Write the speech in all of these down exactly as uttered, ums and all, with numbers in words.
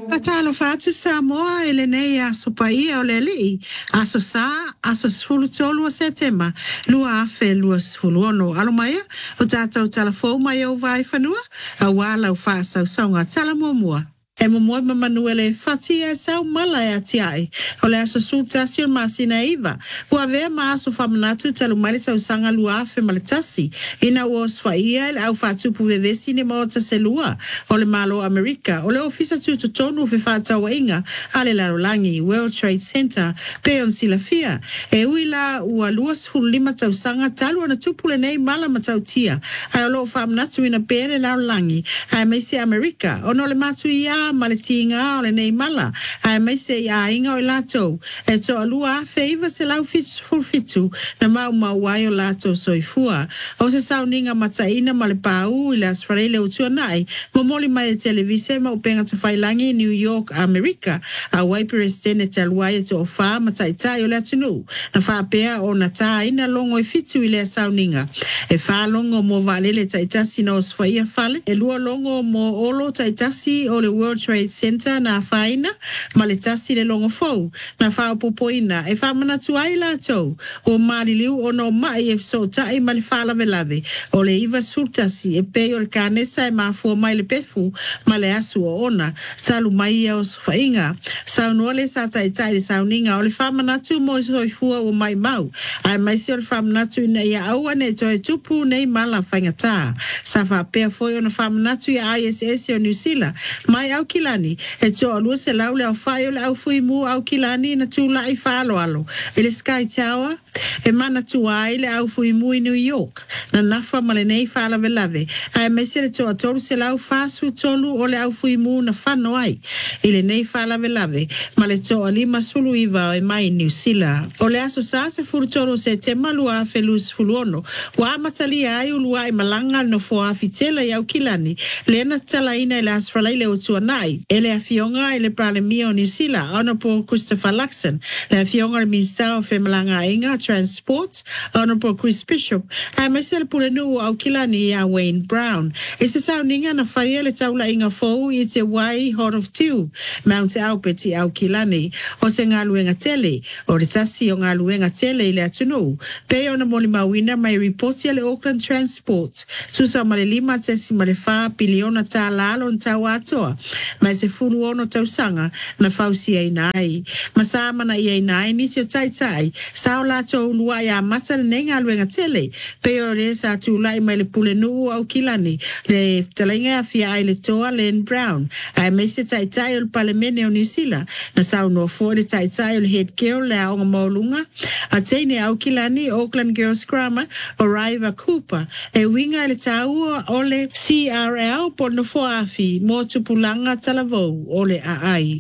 Talo fatu Samoa ele nei aso paia o le li aso sa aso sfulu tolu o setema lua afe lua sfulu ono alo maia o tātou talafou mai o vai whanua a wala o whaasa o saunga talamomua. E mo mo manuele fati e sau mala e atiai. O le aso sultasi o masina iva. Ua vea ma aso whamanatu talu mali sau sanga lua afe maletasi. Ina ua swaia ele au fatupu vevesi ne maota se lua. O le malo Amerika. O le ofisa tuto tonu fe whātaua inga. Ale larolangi World Trade Center. Peon silafia. E uila ua luas hulu lima tau sanga talu ana tupule nei mala matau tia. Ai o lo whamanatu ina pere larolangi. Ai meise Amerika. O no le matu ia maletinga o le nei mala ai mai se ia inga o lato e to alua feiva se lau fitu fitu na mau mau ai o lato soifua o se sauninga mataina male pau i le asfarele o tuanai momoli mai e televise ma upenga tawhailangi New York, Amerika a wai presidente taluai e to ofa mataitai o le atunu na whapea o na tā ina longo i fitu i le sauninga e wha longo mo valele taitasi na osfaia fale e lua longo mo olo taitasi o le World Trade Center na faina maletasi le longo fou na fa popoina e fa manatu ai la tou o maliliu o no mai e so tai mali fala velave o le iva sultasi e pe o kanesa e mafu mai le pefu male asu o ona salu mai o fainga sa no le sa tai tai le sauninga o le fa manatu mo so fua o mai mau ai mai se o fa manatu ina ia au ane to e tupu nei mala fainga ta sa fa pe foi o fa manatu ia I S S o New Zealand mai au kilani e to alua se lau le au whai o le au fui mu au kilani na tu lai whalo alo e le Sky Tower e mana tu ai le au fui mu i New York na nafa male nei whala velave ai mese le to atolu se lau whasu tolu o le au fui mu na whano ai i le nei whala velave ma le to alima sulu iwa e mai New Zealand o le aso sa se furu tolu se te malua fe lus fuluono wa amatali ai ulua i malanga no fo afitela i au kilani le na talaina i le asfalaile o tuanai ele afionga ele palemia o New Zealand Honorable Christopher Luxon le afionga le minister o femalanga inga transport Honorable Chris Bishop a mesel pulenu au kilani a Wayne Brown ese sauninga na faia le taula inga fou i te wai hot of two Mount Albert i au kilani o se ngaluenga tele o le tasi o ngaluenga tele i le atunu pe ona moli mawina mai reporti le Auckland Transport susa male lima tesi male fa piliona ta lalo nta watoa mai se furu ono tausanga na fausi ai nai masama na ia nai ni se tai tai sao la to lua ya masa nenga luenga tele pe ore sa tu lai mai le pulenu au kilani le talenga fia ai le toa Len Brown ai mai se tai tai o palemene o New Zealand na sao no fo le tai tai o head girl le au molunga a tene au kilani Auckland Girls Grammar o Riva Cooper e winga le tau o le C R L por no fo afi mo tupulanga talavou ole a ai.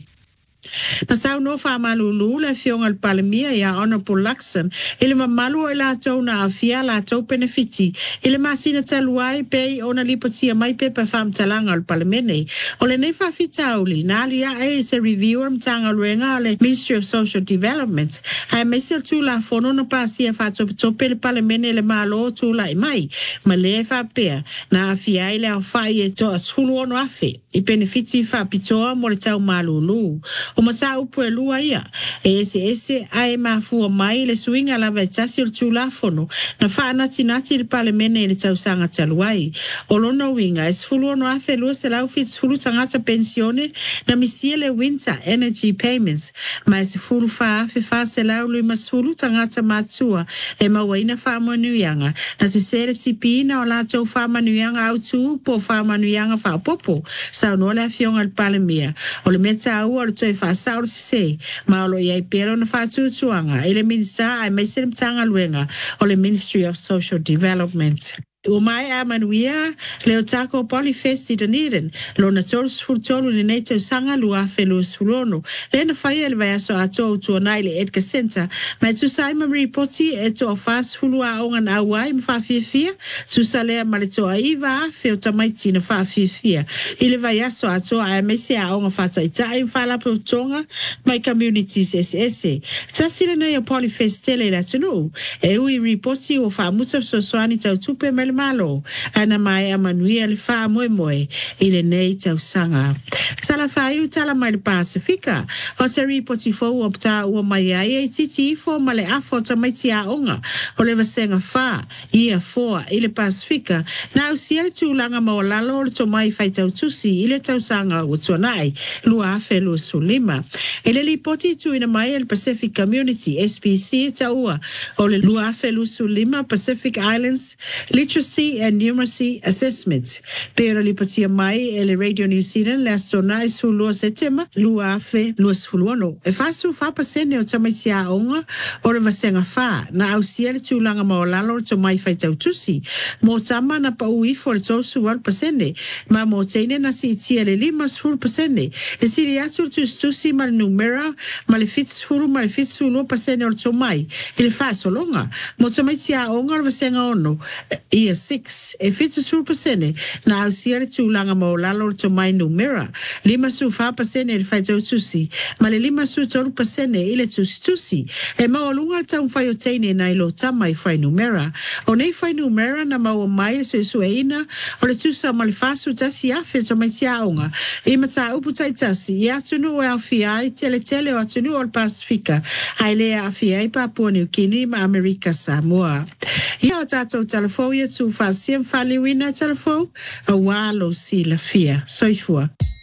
Na sau no fa malulu le fionga al palemia ya Honorable Luxon ele mamalu e la tau na afia la tau benefiti ele masina taluai pe ona lipotia mai pe pa fam talanga al palemene ole nei fa fitauli na lia e se review am tanga renga le Ministry of Social Development ai mesel tu la fono no pasia fa to to pe le palemene le malo tu la mai ma le fa pe na afia ile fa e to asulu ono afe i benefiti fa pitoa mo le tau malulu o masa upu e lua ia e ese ese ai mafua mai le suinga la vetasi o tula fono na fa nati nati le palemene le tausanga taluai o lona winga es fulu no afe lua se lau fit fulu tangata pensione na misia le winter energy payments ma es fulu fa afe fa se lau lui masfulu tangata matua e mawaina fa manuianga na se sere tipina o la tau fa manuianga au tu po fa manuianga fa popo sa no le afionga le palemia o le meta au o le toi fa saur se malo ia pero na fa tuanga ele minsa ai mai sem tanga luenga o le Ministry of Social Development o mai a manuia leo tako polifesti daniden lo na tors furtolo ni neto sanga lua felos fulono le na fai ele vai aso ato tu naile Edgar Center mai tu sai ma reporti eto fast fulua onga na wai mfa fifia tu sale malito aiva fe o tamaiti na fa fifia ile vai aso ato a mese a onga fata ita im fala po tonga mai communities S S tasile na ya polifesti le la tunu e ui reporti o fa musa so soani tau tupe mele malo ana mai amanuia le wha moe moe i le nei tau sanga. Tala whaiu tala mai le Pasifika, o se ripoti fau o pta ua mai ai e titi ifo ma le afo ta mai tia onga o le vasenga wha i a foa i le Pasifika na au sia le tūlanga ma o lalo o le to mai whai tau tusi i le tau sanga o tuanai lua afe lua sulima. E le ripoti tu ina mai le Pacific Community S P C taua o le lua afe lua sulima Pacific Islands Literacy and Numeracy Assessment. Pero li patia mai e le Radio New Zealand le astona i su lua setema lua afe lua sfuluano. E fasu fa pasene o tamaisia onga o le vasenga fa na au sia le tūlanga ma o lalo le to mai whai tau tusi. Mo tama na pa uifo le tosu wal pasene ma mo teine na si tia le lima sfuru pasene. E siri atu le tustusi ma le numera ma le fit sfuru ma le fit sulu pasene o le to mai i le faso longa. Mo tamaisia onga le vasenga ono ia six e fit sfuru pasene na au sia le tūlanga ma o lalo le to mai numera lima su fa pasene i le whai tau tusi ma le lima su toru pasene i le tusi tusi e ma o lunga tau whai o teine na ilo tama i whai numera o nei whai numera na ma o mai le su su e ina o le tusa ma le fasu tasi afe to mai sia onga i mata upu tai tasi i atunu o au fiai tele tele o atunu o le Pasifika ai lea a fiai Papua New Guinea ma Amerika Samoa ia o tatou telefou ia tu fa siem faliwina telefou a walo si la fia soifua.